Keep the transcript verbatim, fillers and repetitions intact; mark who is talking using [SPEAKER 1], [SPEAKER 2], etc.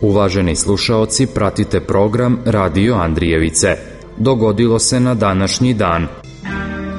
[SPEAKER 1] Uvaženi slušaoci, pratite program Radio Andrijevice. Dogodilo se na današnji dan,